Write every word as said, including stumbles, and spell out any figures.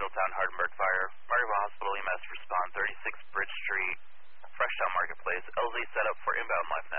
Middletown Hardenberg Fire. Margaretville Hospital E M S respond thirty-six Bridge Street, Freshtown Marketplace. L Z set up for inbound LifeNet.